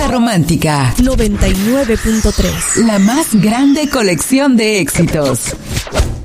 música romántica. 99.3. La más grande colección de éxitos.